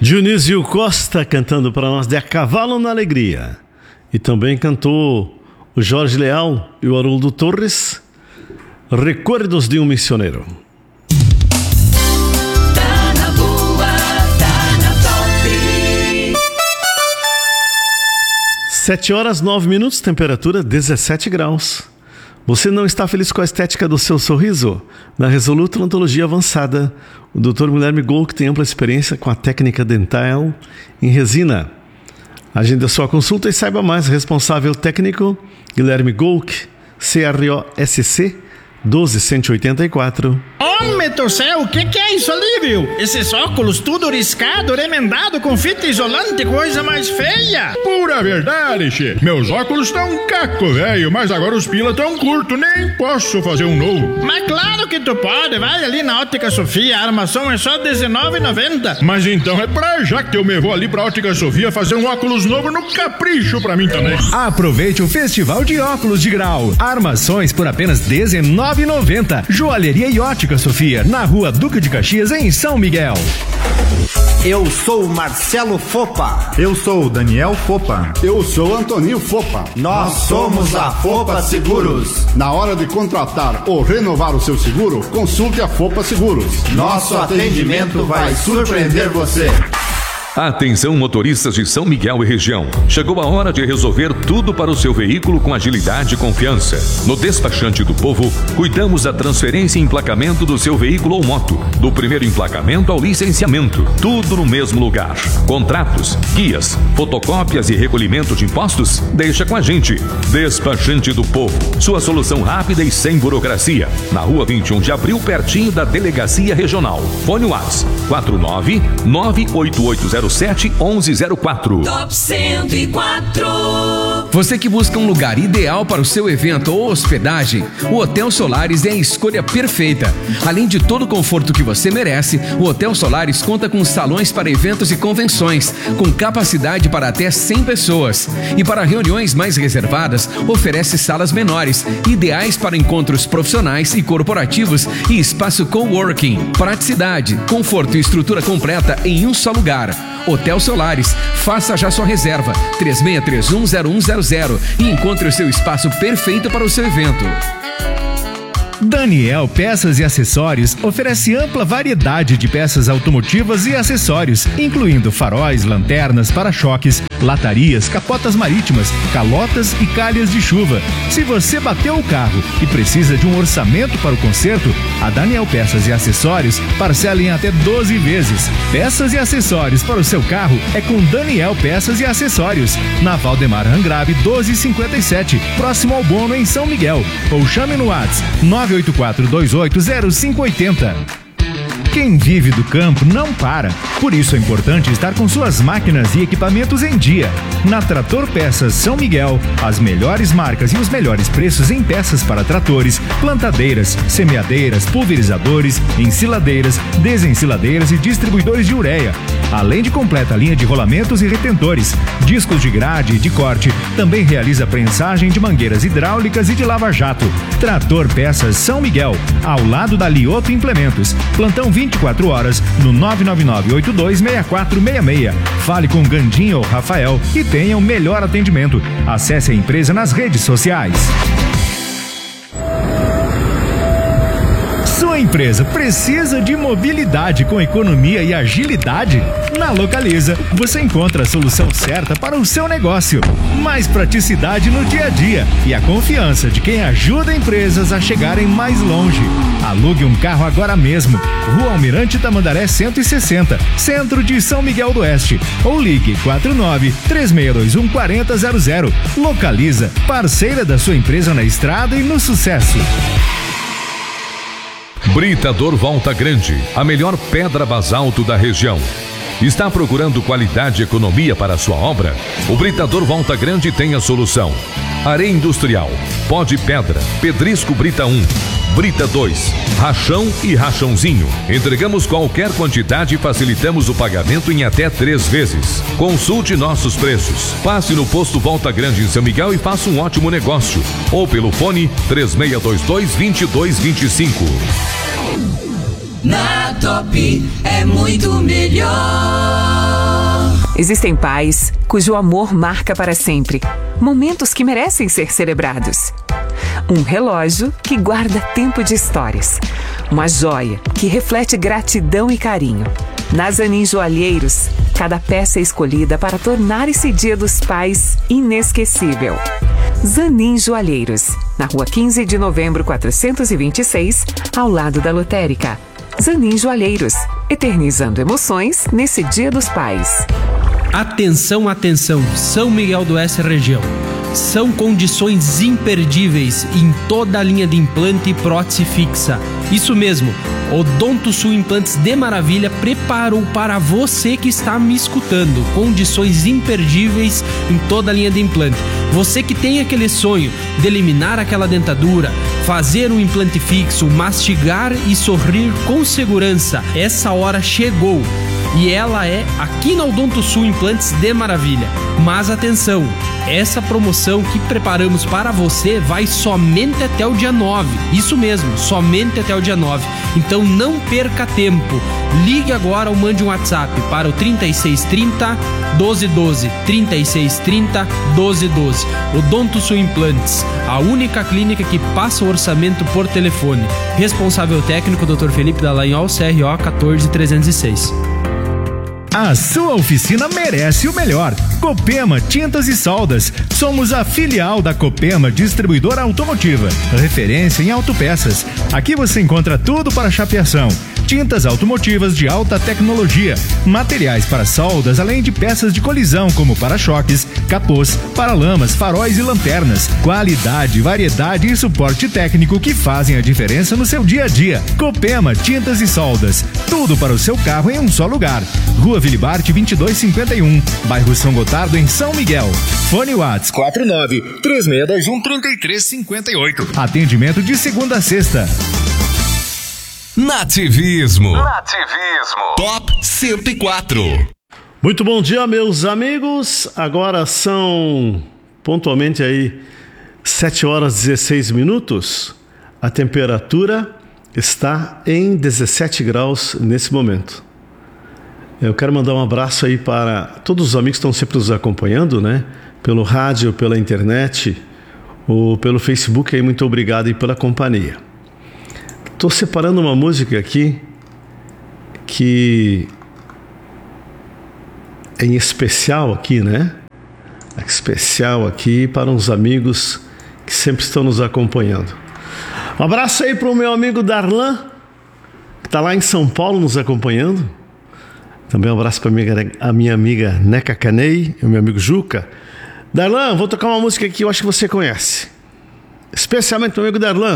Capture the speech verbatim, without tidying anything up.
Dionísio Costa cantando para nós de A Cavalo na Alegria. E também cantou o Jorge Leal e o Haroldo Torres, Recuerdos de um Missioneiro. Tá na boa, tá na top. sete horas nove minutos, temperatura dezessete graus. Você não está feliz com a estética do seu sorriso? Na Resoluto Odontologia Avançada, o doutor Guilherme Golk tem ampla experiência com a técnica dental em resina. Agende a sua consulta e saiba mais. Responsável técnico, Guilherme Golk, C R O S C doze cento e oitenta e quatro. Homem do céu, o que, que é isso ali, viu? Esses óculos tudo riscado, remendado com fita isolante, coisa mais feia. Pura verdade, che. Meus óculos estão caco, velho, mas agora os pila tão curto, nem posso fazer um novo. Mas claro que tu pode, vai ali na Ótica Sofia, a armação é só dezenove reais e noventa centavos. Mas então é pra já que eu me vou ali pra Ótica Sofia fazer um óculos novo no capricho pra mim também. Aproveite o Festival de Óculos de Grau. Armações por apenas dezenove reais e noventa centavos. Joalheria e Ótica Sofia, na Rua Duque de Caxias, em São Miguel. Eu sou Marcelo Fopa. Eu sou Daniel Fopa. Eu sou Antoninho Fopa. Nós somos a Fopa Seguros. Na hora de contratar ou renovar o seu seguro, consulte a Fopa Seguros. Nosso atendimento vai surpreender você. Atenção, motoristas de São Miguel e região. Chegou a hora de resolver tudo para o seu veículo com agilidade e confiança. No Despachante do Povo, cuidamos da transferência e emplacamento do seu veículo ou moto, do primeiro emplacamento ao licenciamento, tudo no mesmo lugar. Contratos, guias, fotocópias e recolhimento de impostos? Deixa com a gente. Despachante do Povo, sua solução rápida e sem burocracia. Na Rua vinte e um de abril, pertinho da Delegacia Regional. Fone WhatsApp quatro nove nove oito oito zero sete um um zero quatro. Top cento e quatro. Você que busca um lugar ideal para o seu evento ou hospedagem, o Hotel Solaris é a escolha perfeita. Além de todo o conforto que você merece, o Hotel Solaris conta com salões para eventos e convenções, com capacidade para até cem pessoas. E para reuniões mais reservadas, oferece salas menores, ideais para encontros profissionais e corporativos e espaço coworking. Praticidade, conforto e estrutura completa em um só lugar. Hotel Solaris, faça já sua reserva três seis três um zero um zero zero e encontre o seu espaço perfeito para o seu evento. Daniel Peças e Acessórios oferece ampla variedade de peças automotivas e acessórios, incluindo faróis, lanternas, para-choques, latarias, capotas marítimas, calotas e calhas de chuva. Se você bateu o carro e precisa de um orçamento para o conserto, a Daniel Peças e Acessórios parcela em até doze vezes. Peças e acessórios para o seu carro é com Daniel Peças e Acessórios, na Valdemar Angrabe doze cinquenta e sete, próximo ao Bono, em São Miguel. Ou chame no WhatsApp nove oito quatro dois oito zero cinco oito zero. Quem vive do campo não para. Por isso é importante estar com suas máquinas e equipamentos em dia. Na Trator Peças São Miguel, as melhores marcas e os melhores preços em peças para tratores, plantadeiras, semeadeiras, pulverizadores, ensiladeiras, desensiladeiras e distribuidores de ureia. Além de completa linha de rolamentos e retentores, discos de grade e de corte, também realiza prensagem de mangueiras hidráulicas e de lava-jato. Trator Peças São Miguel, ao lado da Lioto Implementos. Plantão vinte e quatro horas no nove nove nove oito dois seis quatro seis seis. Fale com Gandinho ou Rafael e tenha o melhor atendimento. Acesse a empresa nas redes sociais. Sua empresa precisa de mobilidade com economia e agilidade? Na Localiza, você encontra a solução certa para o seu negócio. Mais praticidade no dia a dia e a confiança de quem ajuda empresas a chegarem mais longe. Alugue um carro agora mesmo. Rua Almirante Tamandaré cento e sessenta, centro de São Miguel do Oeste. Ou ligue quatro nove três seis dois um quatro zero zero zero. Localiza, parceira da sua empresa na estrada e no sucesso. Britador Volta Grande, a melhor pedra basalto da região. Está procurando qualidade e economia para a sua obra? O Britador Volta Grande tem a solução. Areia industrial, pó de pedra, pedrisco Brita um, Brita dois, rachão e rachãozinho. Entregamos qualquer quantidade e facilitamos o pagamento em até três vezes. Consulte nossos preços. Passe no posto Volta Grande em São Miguel e faça um ótimo negócio. Ou pelo fone três seis dois dois, dois dois dois cinco. Na Top é muito melhor. Existem pais cujo amor marca para sempre, momentos que merecem ser celebrados. Um relógio que guarda tempo de histórias. Uma joia que reflete gratidão e carinho. Na Zanin Joalheiros, cada peça é escolhida para tornar esse Dia dos Pais inesquecível. Zanin Joalheiros, na rua quinze de novembro, quatrocentos e vinte e seis, ao lado da lotérica. Zanin Joalheiros, eternizando emoções nesse Dia dos Pais. Atenção, atenção, São Miguel do Oeste região. São condições imperdíveis em toda a linha de implante e prótese fixa. Isso mesmo, Odonto Sul Implantes de Maravilha preparou para você que está me escutando condições imperdíveis em toda a linha de implante. Você que tem aquele sonho de eliminar aquela dentadura, fazer um implante fixo, mastigar e sorrir com segurança, essa hora chegou. E ela é aqui na Odonto Sul Implantes de Maravilha. Mas atenção, essa promoção que preparamos para você vai somente até o dia nove. Isso mesmo, somente até o dia nove. Então não perca tempo. Ligue agora ou mande um WhatsApp para o trinta e seis trinta, doze doze, trinta e seis trinta, doze doze. Odonto Sul Implantes, a única clínica que passa o orçamento por telefone. Responsável técnico doutor Felipe Dallagnol, C R O quatorze trezentos e seis. A sua oficina merece o melhor. Copema Tintas e Soldas. Somos a filial da Copema Distribuidora Automotiva, referência em autopeças. Aqui você encontra tudo para chapeação. Tintas automotivas de alta tecnologia, materiais para soldas, além de peças de colisão como para-choques, capôs, paralamas, faróis e lanternas. Qualidade, variedade e suporte técnico que fazem a diferença no seu dia a dia. Copema Tintas e Soldas. Tudo para o seu carro em um só lugar. Rua Vilibarte vinte e dois cinquenta e um, bairro São Gotardo, em São Miguel. Fone WhatsApp quatro nove três seis dois um três três cinco oito. Atendimento de segunda a sexta. Nativismo. Nativismo. Top cento e quatro. Muito bom dia, meus amigos. Agora são pontualmente aí sete horas e dezesseis minutos. A temperatura está em dezessete graus nesse momento. Eu quero mandar um abraço aí para todos os amigos que estão sempre nos acompanhando, né? Pelo rádio, pela internet, ou pelo Facebook aí. Muito obrigado aí pela companhia. Estou separando uma música aqui que é em especial aqui, né? Especial aqui para uns amigos que sempre estão nos acompanhando. Um abraço aí para o meu amigo Darlan, que está lá em São Paulo nos acompanhando. Também um abraço para a minha amiga Neca Canei e o meu amigo Juca. Darlan, vou tocar uma música que eu acho que você conhece. Especialmente para o meu amigo Darlan.